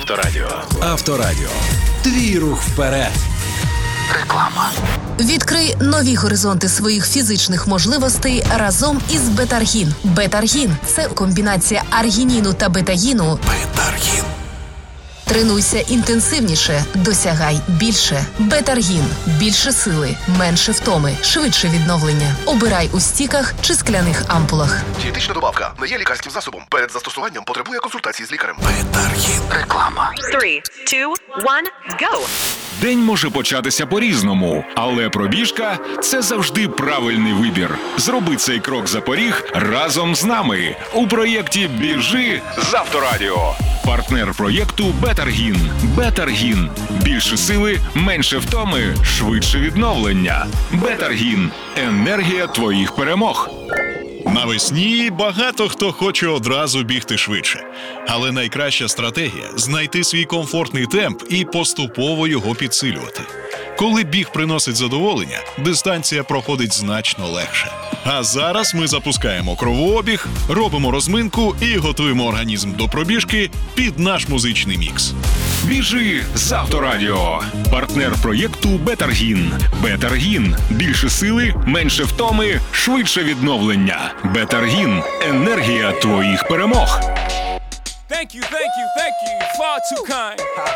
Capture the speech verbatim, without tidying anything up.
Авторадіо. Авторадіо. Твій рух вперед. Реклама. Відкрий нові горизонти своїх фізичних можливостей разом із Бетаргін. Бетаргін – це комбінація аргініну та бетаїну. Бетаргін. Тренуйся інтенсивніше, досягай більше. Бетаргін – більше сили, менше втоми, швидше відновлення. Обирай у стіках чи скляних ампулах. Дієтична добавка не є лікарським засобом. Перед застосуванням потребує консультації з лікарем. Бетаргін. Реклама. Three, two, one, go! День може початися по-різному, але пробіжка – це завжди правильний вибір. Зроби цей крок за поріг разом з нами у проєкті «Біжи» з Авторадіо. Партнер проєкту «Бетаргін». Бетаргін. Більше сили, менше втоми, швидше відновлення. Бетаргін. Енергія твоїх перемог. Навесні багато хто хоче одразу бігти швидше. Але найкраща стратегія – знайти свій комфортний темп і поступово його підсилювати. Коли біг приносить задоволення, дистанція проходить значно легше. А зараз ми запускаємо кровообіг, робимо розминку і готуємо організм до пробіжки під наш музичний мікс. «Біжи» з Авторадіо. Партнер проєкту «Бетаргін». Бетаргін. Більше сили, менше втоми, швидше відновлення. Бетаргін. Енергія твоїх перемог. Thank you, thank you, thank you. Far too kind.